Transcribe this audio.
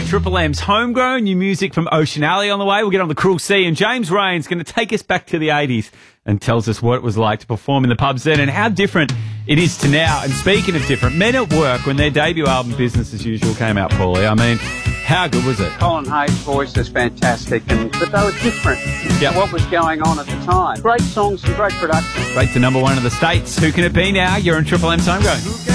Triple M's Homegrown, new music from Ocean Alley on the way. We'll get on the Cruel Sea, and James Rain's going to take us back to the 80s and tells us what it was like to perform in the pubs then and how different it is to now. And speaking of different, Men at Work, when their debut album Business As Usual came out, Paulie, I mean, how good was it? Colin Hayes' voice is fantastic, but they were different Yep. to what was going on at the time. Great songs and great production. Great to number one in the States. Who can it be now? You're in Triple M's Homegrown.